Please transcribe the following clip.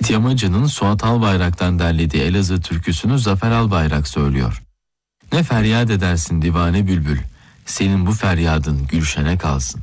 Halit Yamacı'nın Suat Albayrak'tan derlediği Elazığ türküsünü Zafer Albayrak söylüyor. Ne feryat edersin divane bülbül, senin bu feryadın Gülşen'e kalsın.